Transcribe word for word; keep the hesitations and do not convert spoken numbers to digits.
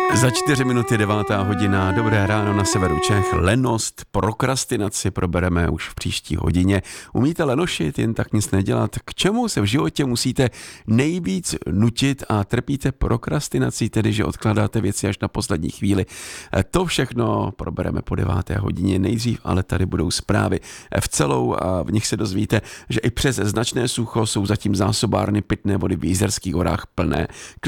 Za čtyři minuty devátá hodina, dobré ráno na severu Čech. Lenost, prokrastinaci probereme už v příští hodině. Umíte lenošit, jen tak nic nedělat? K čemu se v životě musíte nejvíc nutit a trpíte prokrastinací, tedy že odkládáte věci až na poslední chvíli? To všechno probereme po deváté hodině. Nejdřív ale tady budou zprávy v celou a v nich se dozvíte, že i přes značné sucho jsou zatím zásobárny pitné vody v Jizerských horách plné.